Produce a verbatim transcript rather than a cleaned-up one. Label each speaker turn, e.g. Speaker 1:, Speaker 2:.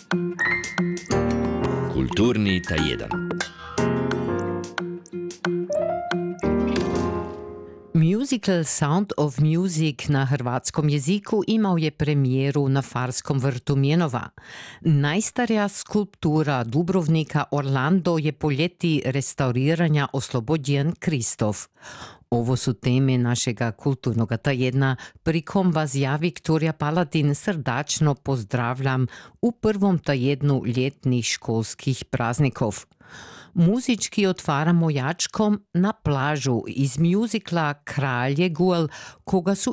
Speaker 1: Kulturni tajedan.
Speaker 2: Musical Sound of Music na hrvatskom jeziku imao je premijeru na Farskom vrtu Mjenova. Najstarija skulptura Dubrovnika Orlando je po ljeti restauriranja oslobođen Kristof. Ovo su teme našega kulturnog tajedna, pri kom vas ja, Viktorija Paladin, srdačno pozdravljam u prvom tajednu ljetnih školskih praznikov. Muzički otvaramo jačkom Na plažu iz muzikla Kralje Gul, koga su